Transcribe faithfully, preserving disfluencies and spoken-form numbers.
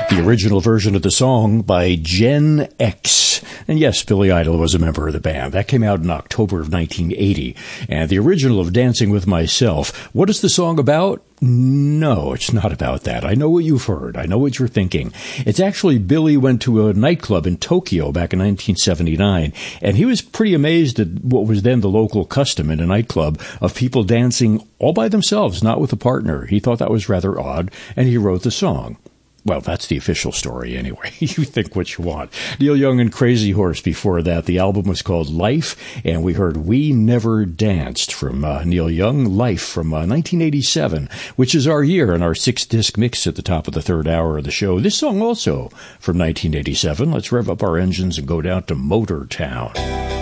The original version of the song by Gen X. And yes, Billy Idol was a member of the band. That came out in October of nineteen eighty. And the original of Dancing with Myself. What is the song about? No, it's not about that. I know what you've heard. I know what you're thinking. It's actually Billy went to a nightclub in Tokyo back in nineteen seventy-nine, and he was pretty amazed at what was then the local custom in a nightclub of people dancing all by themselves, not with a partner. He thought that was rather odd, and he wrote the song. Well, that's the official story anyway. You think what you want. Neil Young and Crazy Horse before that. The album was called Life, and we heard We Never Danced from uh, Neil Young. Life from uh, nineteen eighty-seven, which is our year in our six-disc mix at the top of the third hour of the show. This song also from nineteen eighty-seven. Let's rev up our engines and go down to Motor Town.